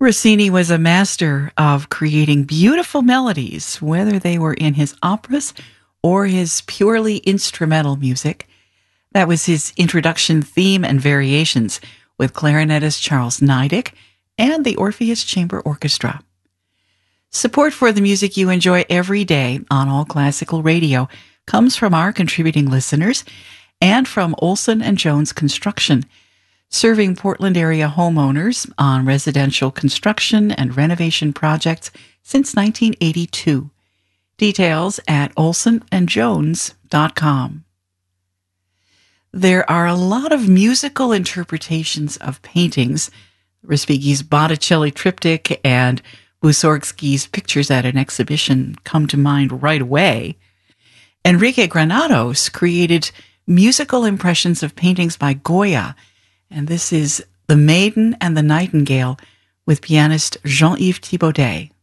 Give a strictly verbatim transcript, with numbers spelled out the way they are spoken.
Rossini was a master of creating beautiful melodies, whether they were in his operas or his purely instrumental music. That was his introduction theme and variations with clarinetist Charles Neidig and the Orpheus Chamber Orchestra. Support for the music you enjoy every day on All Classical Radio comes from our contributing listeners and from Olson and Jones Construction, serving Portland area homeowners on residential construction and renovation projects since nineteen eighty-two. Details at olson and jones dot com. There are a lot of musical interpretations of paintings. Respighi's Botticelli triptych and Mussorgsky's pictures at an exhibition come to mind right away. Enrique Granados created musical impressions of paintings by Goya, and this is The Maiden and the Nightingale with pianist Jean-Yves Thibaudet.